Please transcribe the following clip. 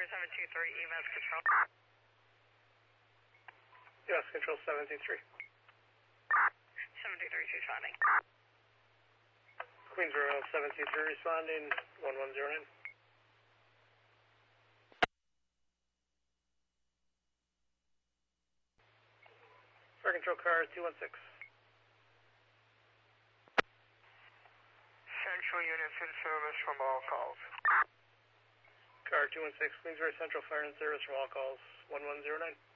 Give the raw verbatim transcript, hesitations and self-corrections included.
Controller seven two three, E M S Control. E M S Control seven two three. seven two three, responding. Queensboro seven two three responding, one one zero nine. Fire Control Car two one six. Central units in service from all calls. Car two one six, Queensboro Central Fire in service from all calls, one one zero nine.